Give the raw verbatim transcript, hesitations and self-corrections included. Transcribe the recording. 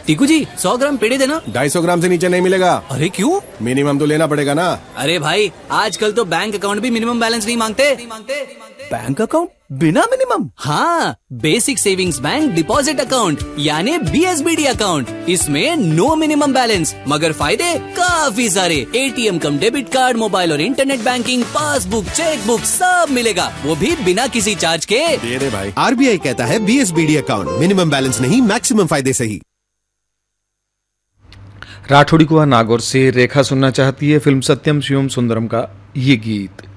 टीकू जी सौ ग्राम पेड़े देना। ढाई सौ ग्राम से नीचे नहीं मिलेगा। अरे क्यों? मिनिमम तो लेना पड़ेगा ना। अरे भाई आजकल तो बैंक अकाउंट भी मिनिमम बैलेंस नहीं मांगते। नहीं मांगते, नहीं मांगते। बैंक अकाउंट बिना मिनिमम? हाँ, basic savings bank deposit account यानी B S B D account. इसमें नो मिनिमम बैलेंस मगर फायदे काफी सारे। एटीएम कम डेबिट कार्ड, मोबाइल और इंटरनेट बैंकिंग, पासबुक, चेकबुक सब मिलेगा, वो भी बिना किसी चार्ज के। दे दे भाई। आरबीआई कहता है B S B D account, minimum balance नहीं, मैक्सिमम फायदे सही। राठौड़ी कुआ नागौर से रेखा सुनना चाहती है फिल्म सत्यम शिवम सुंदरम का ये गीत।